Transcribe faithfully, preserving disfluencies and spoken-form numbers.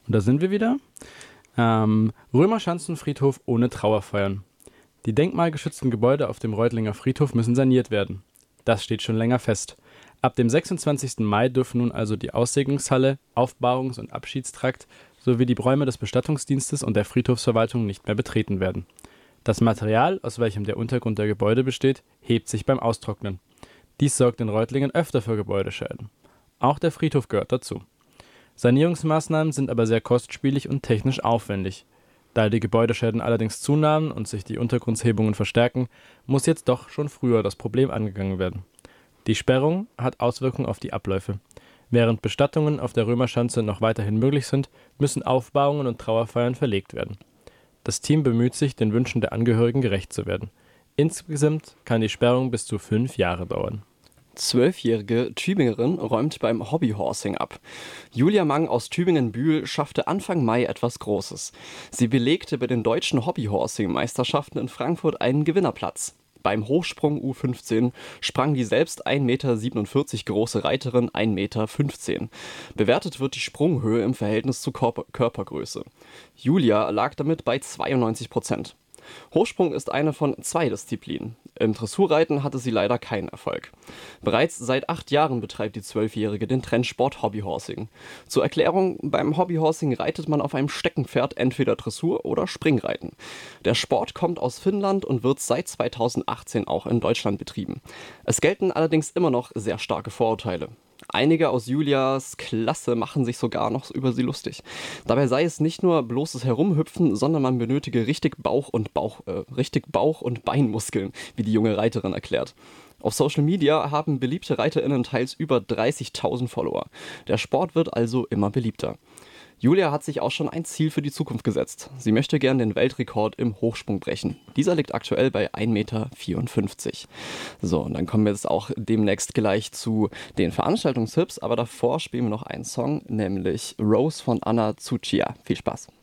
Und da sind wir wieder. Ähm, Römerschanzenfriedhof ohne Trauerfeiern. Die denkmalgeschützten Gebäude auf dem Reutlinger Friedhof müssen saniert werden. Das steht schon länger fest. Ab dem sechsundzwanzigsten Mai dürfen nun also die Aussegnungshalle, Aufbahrungs- und Abschiedstrakt sowie die Räume des Bestattungsdienstes und der Friedhofsverwaltung nicht mehr betreten werden. Das Material, aus welchem der Untergrund der Gebäude besteht, hebt sich beim Austrocknen. Dies sorgt in Reutlingen öfter für Gebäudeschäden. Auch der Friedhof gehört dazu. Sanierungsmaßnahmen sind aber sehr kostspielig und technisch aufwendig. Da die Gebäudeschäden allerdings zunahmen und sich die Untergrundshebungen verstärken, muss jetzt doch schon früher das Problem angegangen werden. Die Sperrung hat Auswirkungen auf die Abläufe. Während Bestattungen auf der Römerschanze noch weiterhin möglich sind, müssen Aufbahrungen und Trauerfeiern verlegt werden. Das Team bemüht sich, den Wünschen der Angehörigen gerecht zu werden. Insgesamt kann die Sperrung bis zu fünf Jahre dauern. Zwölfjährige Tübingerin räumt beim Hobbyhorsing ab. Julia Mang aus Tübingen-Bühl schaffte Anfang Mai etwas Großes. Sie belegte bei den deutschen Hobbyhorsing-Meisterschaften in Frankfurt einen Gewinnerplatz. Beim Hochsprung U fünfzehn sprang die selbst ein Meter siebenundvierzig große Reiterin ein Meter fünfzehn. Bewertet wird die Sprunghöhe im Verhältnis zur Körper- Körpergröße. Julia lag damit bei zweiundneunzig Prozent. Hochsprung ist eine von zwei Disziplinen. Im Dressurreiten hatte sie leider keinen Erfolg. Bereits seit acht Jahren betreibt die Zwölfjährige den Trendsport Hobbyhorsing. Zur Erklärung, beim Hobbyhorsing reitet man auf einem Steckenpferd entweder Dressur oder Springreiten. Der Sport kommt aus Finnland und wird seit zweitausendachtzehn auch in Deutschland betrieben. Es gelten allerdings immer noch sehr starke Vorurteile. Einige aus Julias Klasse machen sich sogar noch über sie lustig. Dabei sei es nicht nur bloßes Herumhüpfen, sondern man benötige richtig Bauch- und Bauch, äh, richtig Bauch- und Beinmuskeln, wie die junge Reiterin erklärt. Auf Social Media haben beliebte ReiterInnen teils über dreißigtausend Follower. Der Sport wird also immer beliebter. Julia hat sich auch schon ein Ziel für die Zukunft gesetzt. Sie möchte gern den Weltrekord im Hochsprung brechen. Dieser liegt aktuell bei ein Meter vierundfünfzig. So, und dann kommen wir jetzt auch demnächst gleich zu den Veranstaltungstipps, aber davor spielen wir noch einen Song, nämlich Rose von Anna Tsuchiya. Viel Spaß.